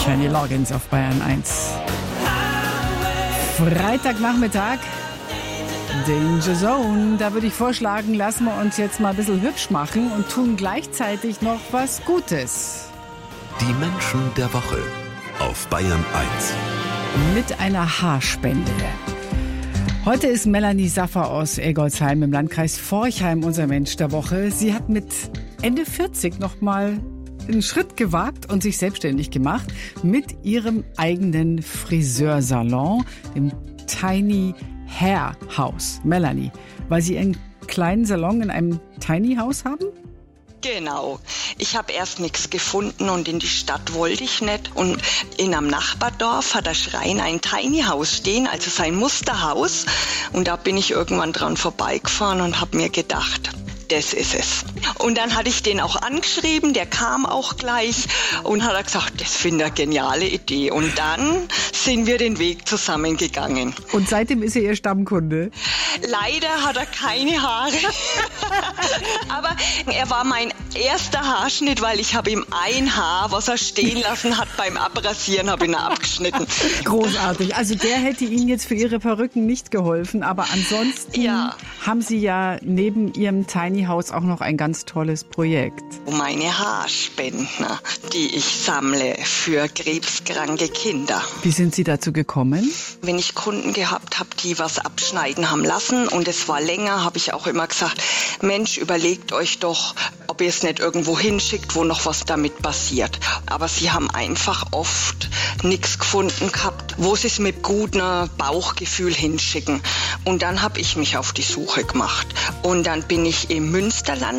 Kenny Loggins auf Bayern 1. Freitagnachmittag, Danger Zone. Da würde ich vorschlagen, lassen wir uns jetzt mal ein bisschen hübsch machen und tun gleichzeitig noch was Gutes. Die Menschen der Woche auf Bayern 1. Mit einer Haarspende. Heute ist Melanie Saffer aus Egolsheim im Landkreis Forchheim unser Mensch der Woche. Sie hat mit Ende 40 noch mal einen Schritt gewagt und sich selbstständig gemacht mit ihrem eigenen Friseursalon, dem Tiny Hair House. Melanie, weil Sie einen kleinen Salon in einem Tiny House haben? Genau. Ich habe erst nichts gefunden und in die Stadt wollte ich nicht. Und in einem Nachbardorf hat der Schreiner ein Tiny House stehen, also sein Musterhaus. Und da bin ich irgendwann dran vorbeigefahren und habe mir gedacht, das ist es. Und dann hatte ich den auch angeschrieben, der kam auch gleich und hat gesagt, das finde ich eine geniale Idee. Und dann sind wir den Weg zusammengegangen. Und seitdem ist er Ihr Stammkunde? Leider hat er keine Haare. Aber er war mein erster Haarschnitt, weil ich habe ihm ein Haar, was er stehen lassen hat beim Abrasieren, habe ihn abgeschnitten. Großartig. Also der hätte Ihnen jetzt für Ihre Perücken nicht geholfen, aber ansonsten haben Sie ja neben Ihrem Tiny House auch noch ein ganz tolles Projekt. Meine Haarspenden, die ich sammle für krebskranke Kinder. Wie sind Sie dazu gekommen? Wenn ich Kunden gehabt habe, die was abschneiden haben lassen und es war länger, habe ich auch immer gesagt, Mensch, überlegt euch doch, ob ihr es nicht irgendwo hinschickt, wo noch was damit passiert. Aber sie haben einfach oft nichts gefunden gehabt, wo sie es mit gutem Bauchgefühl hinschicken. Und dann habe ich mich auf die Suche gemacht. Und dann bin ich im Münsterland